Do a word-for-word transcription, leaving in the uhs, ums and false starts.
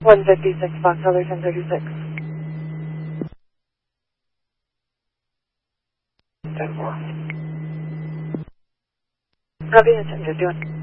one fifty-six, Fox Heller ten thirty-six. ten four. Copy, ten fifty-one.